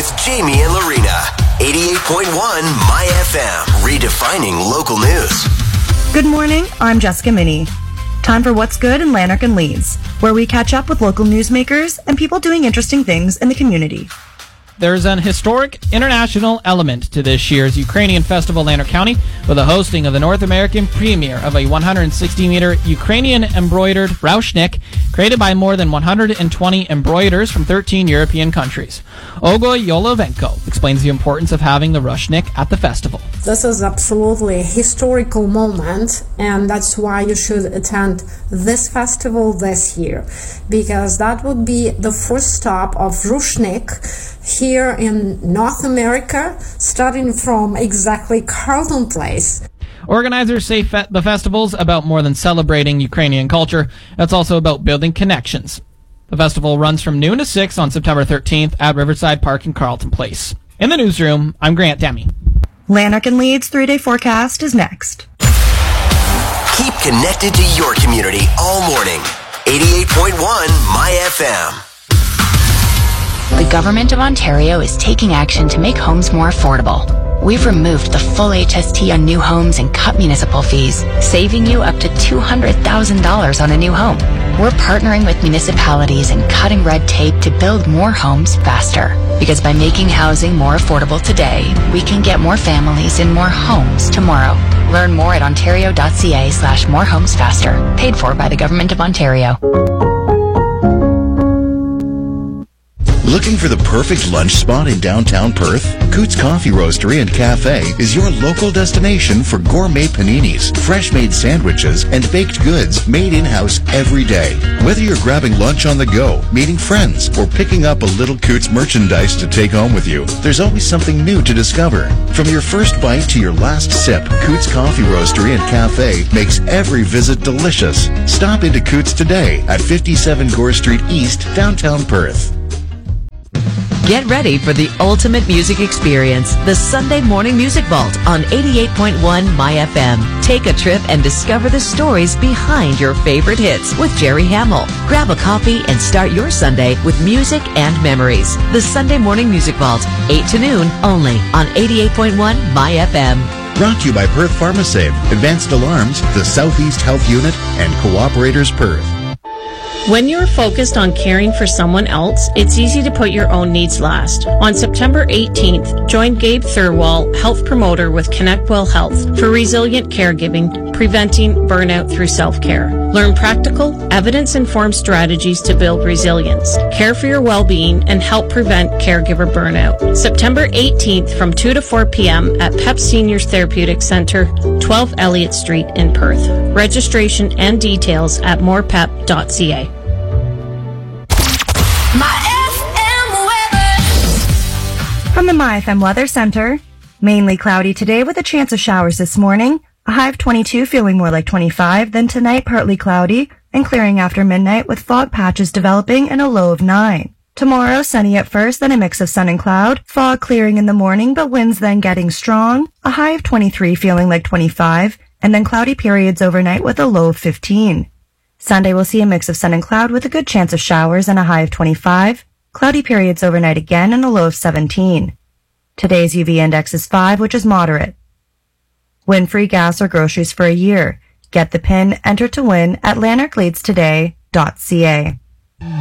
with Jamie and Lorena. 88.1 My FM, redefining local news. Good morning, I'm Jessica Minnie. Time for What's Good in Lanark and Leeds, where we catch up with local newsmakers and people doing interesting things in the community. There's an historic international element to this year's Ukrainian Festival Lanark County with the hosting of the North American premiere of a 160-meter Ukrainian embroidered rushnik created by more than 120 embroiders from 13 European countries. Olga Yolovenko explains the importance of having the rushnik at the festival. This is absolutely a historical moment, and that's why you should attend this festival this year, because that would be the first stop of rushnik here in North America, starting from exactly Carlton Place. Organizers say the festival's about more than celebrating Ukrainian culture. It's also about building connections. The festival runs from noon to 6 on September 13th at Riverside Park in Carlton Place. In the newsroom, I'm Grant Demi. Lanark and Leeds 3-day forecast is next. Keep connected to your community all morning. 88.1 My FM. The Government of Ontario is taking action to make homes more affordable. We've removed the full HST on new homes and cut municipal fees, saving you up to $200,000 on a new home. We're partnering with municipalities and cutting red tape to build more homes faster. Because by making housing more affordable today, we can get more families in more homes tomorrow. Learn more at ontario.ca/morehomesfaster. Paid for by the Government of Ontario. Looking for the perfect lunch spot in downtown Perth? Coots Coffee Roastery and Cafe is your local destination for gourmet paninis, fresh-made sandwiches, and baked goods made in-house every day. Whether you're grabbing lunch on the go, meeting friends, or picking up a little Coots merchandise to take home with you, there's always something new to discover. From your first bite to your last sip, Coots Coffee Roastery and Cafe makes every visit delicious. Stop into Coots today at 57 Gore Street East, downtown Perth. Get ready for the ultimate music experience, the Sunday Morning Music Vault on 88.1 My FM. Take a trip and discover the stories behind your favorite hits with Jerry Hamill. Grab a coffee and start your Sunday with music and memories. The Sunday Morning Music Vault, 8 to noon, only on 88.1 My FM. Brought to you by Perth PharmaSave, Advanced Alarms, the Southeast Health Unit, and Cooperators Perth. When you're focused on caring for someone else, it's easy to put your own needs last. On September 18th, join Gabe Thurwall, health promoter with Connect Well Health, for resilient caregiving, preventing burnout through self-care. Learn practical, evidence-informed strategies to build resilience, care for your well-being, and help prevent caregiver burnout. September 18th from 2 to 4 p.m. at PEP Seniors Therapeutic Center, 12 Elliott Street in Perth. Registration and details at morepep.ca. From the My FM Weather Center, mainly cloudy today with a chance of showers this morning. A high of 22, feeling more like 25. Then tonight, partly cloudy and clearing after midnight with fog patches developing and a low of 9. Tomorrow, sunny at first, then a mix of sun and cloud. Fog clearing in the morning, but winds then getting strong. A high of 23, feeling like 25. And then cloudy periods overnight with a low of 15. Sunday will see a mix of sun and cloud with a good chance of showers and a high of 25. Cloudy periods overnight again and a low of 17. Today's UV index is 5, which is moderate. Win free gas or groceries for a year. Get the PIN, enter to win at lanarkleadstoday.ca.